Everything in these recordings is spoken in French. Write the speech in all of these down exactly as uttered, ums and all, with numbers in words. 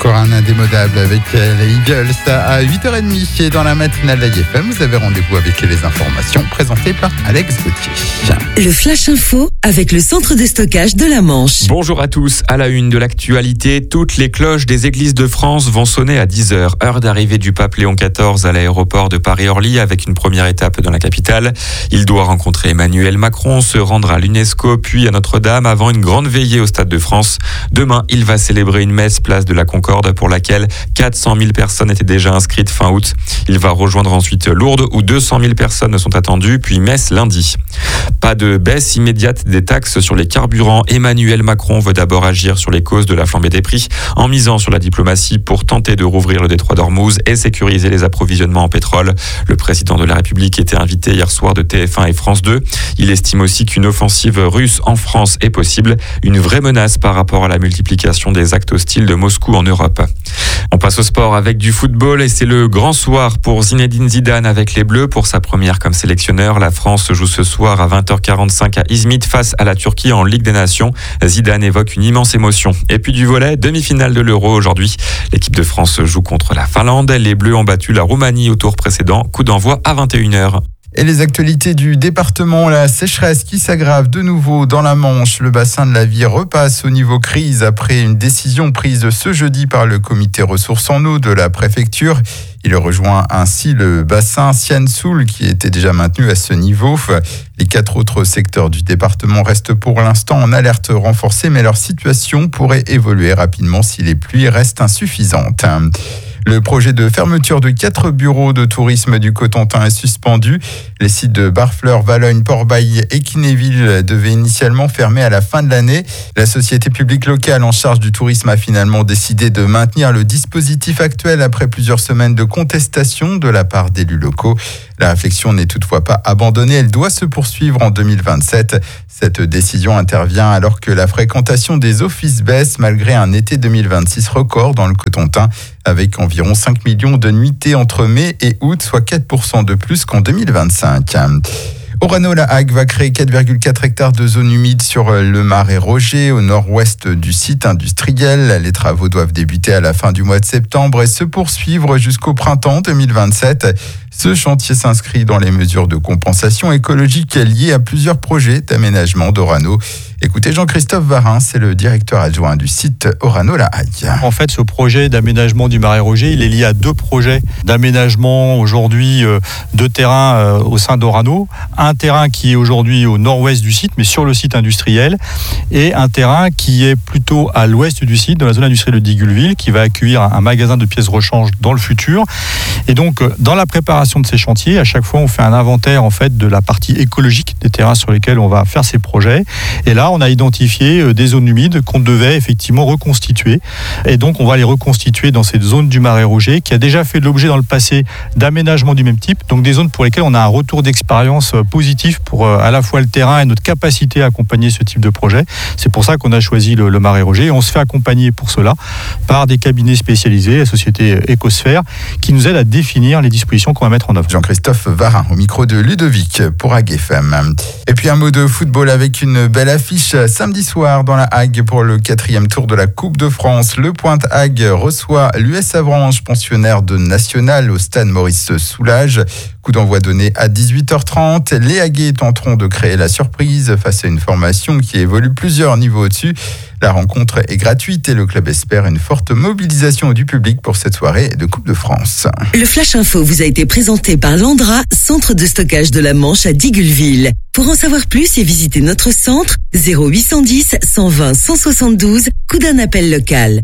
Encore un indémodable avec les Eagles à huit heures trente et dans la matinale d'A I F M, vous avez rendez-vous avec les informations présentées par Alex Gauthier. Le Flash Info avec le centre de stockage de la Manche. Bonjour à tous. À la une de l'actualité, toutes les cloches des églises de France vont sonner à dix heures. Heure d'arrivée du pape Léon quatorze à l'aéroport de Paris-Orly avec une première étape dans la capitale. Il doit rencontrer Emmanuel Macron, se rendre à l'UNESCO puis à Notre-Dame avant une grande veillée au Stade de France. Demain, il va célébrer une messe place de la Concorde pour laquelle quatre cent mille personnes étaient déjà inscrites fin août. Il va rejoindre ensuite Lourdes où deux cent mille personnes sont attendues, puis Metz lundi. Pas de baisse immédiate des taxes sur les carburants. Emmanuel Macron veut d'abord agir sur les causes de la flambée des prix en misant sur la diplomatie pour tenter de rouvrir le détroit d'Ormuz et sécuriser les approvisionnements en pétrole. Le président de la République était invité hier soir de T F un et France deux. Il estime aussi qu'une offensive russe en France est possible, une vraie menace par rapport à la multiplication des actes hostiles de Moscou en Europe. On passe au sport avec du football et c'est le grand soir pour Zinedine Zidane avec les Bleus. Pour sa première comme sélectionneur, la France joue ce soir à vingt heures quarante-cinq à Izmit face à la Turquie en Ligue des Nations. Zidane évoque une immense émotion. Et puis du volley, demi-finale de l'Euro aujourd'hui. L'équipe de France joue contre la Finlande. Les Bleus ont battu la Roumanie au tour précédent. Coup d'envoi à vingt et une heures. Et les actualités du département, la sécheresse qui s'aggrave de nouveau dans la Manche. Le bassin de la Vie repasse au niveau crise après une décision prise ce jeudi par le comité ressources en eau de la préfecture. Il rejoint ainsi le bassin Sienne-Soul qui était déjà maintenu à ce niveau. Les quatre autres secteurs du département restent pour l'instant en alerte renforcée, mais leur situation pourrait évoluer rapidement si les pluies restent insuffisantes. Le projet de fermeture de quatre bureaux de tourisme du Cotentin est suspendu. Les sites de Barfleur, Valognes, Port-Bailly et Kinéville devaient initialement fermer à la fin de l'année. La société publique locale en charge du tourisme a finalement décidé de maintenir le dispositif actuel après plusieurs semaines de contestation de la part d'élus locaux. La réflexion n'est toutefois pas abandonnée, elle doit se poursuivre en deux mille vingt-sept. Cette décision intervient alors que la fréquentation des offices baisse malgré un été deux mille vingt-six record dans le Cotentin avec environ cinq millions de nuitées entre mai et août, soit quatre pour cent de plus qu'en deux mille vingt-cinq. Orano-La Hague va créer quatre virgule quatre hectares de zones humides sur le Marais Roger, au nord-ouest du site industriel. Les travaux doivent débuter à la fin du mois de septembre et se poursuivre jusqu'au printemps deux mille vingt-sept. Ce chantier s'inscrit dans les mesures de compensation écologique liées à plusieurs projets d'aménagement d'Orano. Écoutez Jean-Christophe Varin, c'est le directeur adjoint du site Orano-La Hague. En fait, ce projet d'aménagement du Marais Roger, il est lié à deux projets d'aménagement aujourd'hui euh, de terrain euh, au sein d'Orano. Un terrain qui est aujourd'hui au nord-ouest du site, mais sur le site industriel, et un terrain qui est plutôt à l'ouest du site, dans la zone industrielle de Digulville, qui va accueillir un magasin de pièces rechange dans le futur. Et donc, dans la préparation de ces chantiers, à chaque fois, on fait un inventaire en fait de la partie écologique des terrains sur lesquels on va faire ces projets. Et là, on a identifié des zones humides qu'on devait effectivement reconstituer. Et donc, on va les reconstituer dans cette zone du Marais Roger qui a déjà fait l'objet dans le passé d'aménagements du même type. Donc, des zones pour lesquelles on a un retour d'expérience positif pour à la fois le terrain et notre capacité à accompagner ce type de projet. C'est pour ça qu'on a choisi le, le Marais Roger. Et on se fait accompagner pour cela par des cabinets spécialisés, la société Ecosphère, qui nous aide à définir les dispositions qu'on va mettre en œuvre. Jean-Christophe Varin au micro de Ludovic pour A G F M. Et puis un mot de football avec une belle affiche samedi soir dans la Hague pour le quatrième tour de la Coupe de France. Le Pointe Hague reçoit l'U S Avranches, pensionnaire de National au stade Maurice Soulage. Coup d'envoi donné à dix-huit heures trente. Les Haguais tenteront de créer la surprise face à une formation qui évolue plusieurs niveaux au-dessus. La rencontre est gratuite et le club espère une forte mobilisation du public pour cette soirée de Coupe de France. Le Flash Info vous a été présenté par Landra, centre de stockage de la Manche à Digulville. Pour en savoir plus et visiter notre centre, zéro huit cent dix, cent vingt, cent soixante-douze, coup d'un appel local.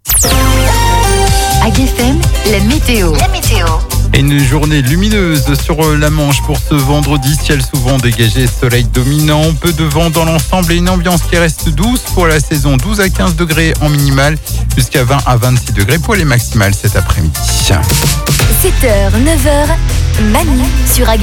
A G F M, la météo. La météo. Une journée lumineuse sur la Manche pour ce vendredi, ciel souvent dégagé, soleil dominant, peu de vent dans l'ensemble et une ambiance qui reste douce pour la saison, douze à quinze degrés en minimal, jusqu'à vingt à vingt-six degrés pour les maximales cet après-midi. sept heures, neuf heures, Manu sur A G F M.